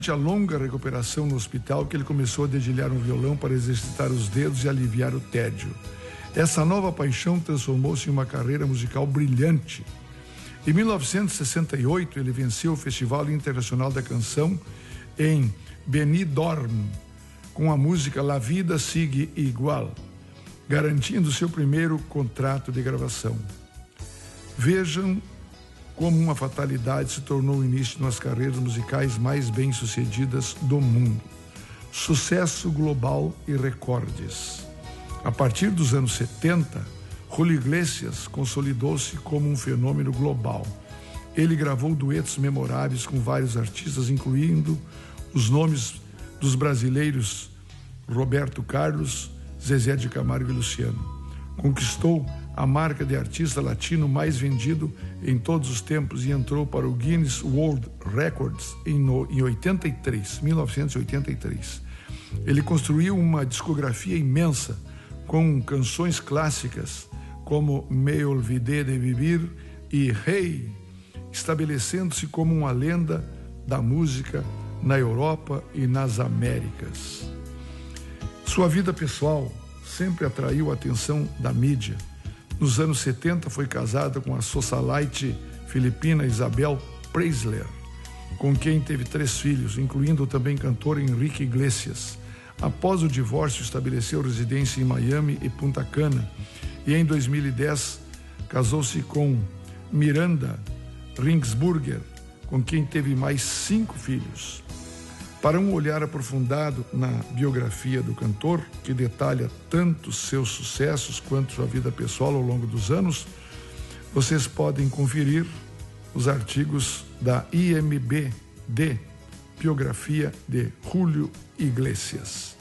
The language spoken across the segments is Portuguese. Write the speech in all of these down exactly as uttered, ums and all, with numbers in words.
A longa recuperação no hospital que ele começou a dedilhar um violão para exercitar os dedos e aliviar o tédio. Essa nova paixão transformou-se em uma carreira musical brilhante. Em mil novecentos e sessenta e oito, ele venceu o Festival Internacional da Canção em Benidorm, com a música La Vida Sigue Igual, garantindo seu primeiro contrato de gravação. Vejam como uma fatalidade se tornou o início nas carreiras musicais mais bem-sucedidas do mundo. Sucesso global e recordes. A partir dos anos setenta, Julio Iglesias consolidou-se como um fenômeno global. Ele gravou duetos memoráveis com vários artistas, incluindo os nomes dos brasileiros Roberto Carlos, Zezé de Camargo e Luciano. Conquistou a marca de artista latino mais vendido em todos os tempos e entrou para o Guinness World Records em, no, em oitenta e três, mil novecentos e oitenta e três. Ele construiu uma discografia imensa com canções clássicas como Me Olvidé de Vivir e Hey, estabelecendo-se como uma lenda da música na Europa e nas Américas. Sua vida pessoal sempre atraiu a atenção da mídia. Nos anos setenta foi casada com a socialite filipina Isabel Preisler, com quem teve três filhos, incluindo o também cantor Enrique Iglesias. Após o divórcio, estabeleceu residência em Miami e Punta Cana e em dois mil e dez casou-se com Miranda Ringsburger, com quem teve mais cinco filhos. Para um olhar aprofundado na biografia do cantor, que detalha tanto seus sucessos quanto sua vida pessoal ao longo dos anos, vocês podem conferir os artigos da I M B D, Biografia de Julio Iglesias.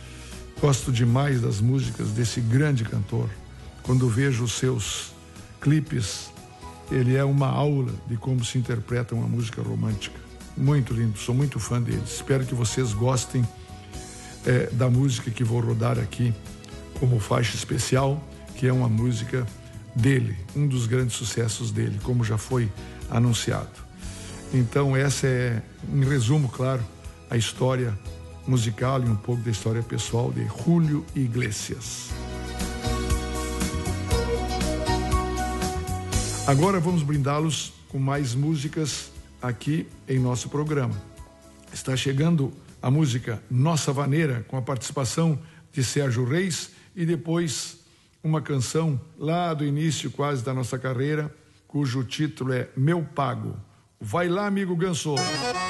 Gosto demais das músicas desse grande cantor. Quando vejo os seus clipes, ele é uma aula de como se interpreta uma música romântica. Muito lindo, sou muito fã deles. Espero que vocês gostem é, da música que vou rodar aqui como faixa especial, que é uma música dele, um dos grandes sucessos dele, como já foi anunciado. Então essa é, em resumo, claro, a história musical e um pouco da história pessoal de Julio Iglesias. Agora vamos brindá-los com mais músicas aqui em nosso programa. Está chegando a música Nossa Vaneira, com a participação de Sérgio Reis, e depois uma canção lá do início quase da nossa carreira, cujo título é Meu Pago. Vai lá, amigo Ganso.